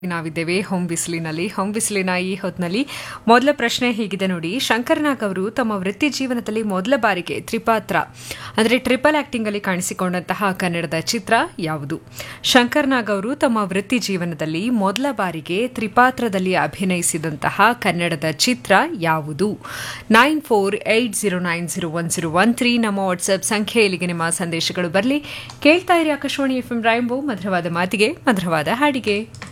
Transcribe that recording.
ನಾವಿದ್ದೇವೆ ಹೋಮ್ ಬಿಸಿಲಿನ ಈ ಹೊತ್ತಿನಲ್ಲಿ ಮೊದಲ ಪ್ರಶ್ನೆ ಹೀಗಿದೆ ನೋಡಿ. ಶಂಕರ್ನಾಗ್ ಅವರು ತಮ್ಮ ವೃತ್ತಿ ಜೀವನದಲ್ಲಿ ಮೊದಲ ಬಾರಿಗೆ ತ್ರಿಪಾತ್ರ ಅಂದರೆ ಟ್ರಿಪಲ್ ಆಕ್ಟಿಂಗ್ ಅಲ್ಲಿ ಕಾಣಿಸಿಕೊಂಡಂತಹ ಕನ್ನಡದ ಚಿತ್ರ ಯಾವುದು? ಶಂಕರ್ನಾಗ್ ಅವರು ತಮ್ಮ ವೃತ್ತಿ ಜೀವನದಲ್ಲಿ ಮೊದಲ ಬಾರಿಗೆ ತ್ರಿಪಾತ್ರದಲ್ಲಿ ಅಭಿನಯಿಸಿದಂತಹ ಕನ್ನಡದ ಚಿತ್ರ ಯಾವುದು? 9480901013 ನಮ್ಮ ವಾಟ್ಸ್ಆಪ್ ಸಂಖ್ಯೆ. ಇಲ್ಲಿಗೆ ನಿಮ್ಮ ಸಂದೇಶಗಳು ಬರಲಿ. ಕೇಳ್ತಾ ಇರಿ ಆಕಾಶವಾಣಿ FM ರೈನ್ಬೋ. ಮಧುರವಾದ ಮಾತಿಗೆ ಮಧುರವಾದ ಹಾಡಿಗೆ.